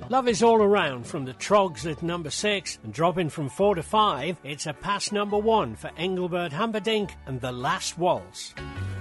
Love is all around from the Trogs at number 6, and dropping from 4 to 5, it's a past number 1 for Engelbert Humperdinck and The Last Waltz.